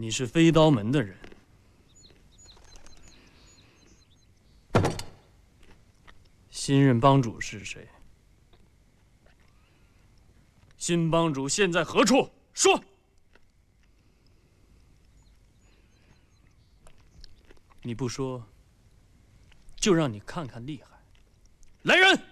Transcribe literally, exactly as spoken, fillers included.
你是飞刀门的人，新任帮主是谁？新帮主现在何处？说！你不说，就让你看看厉害。来人！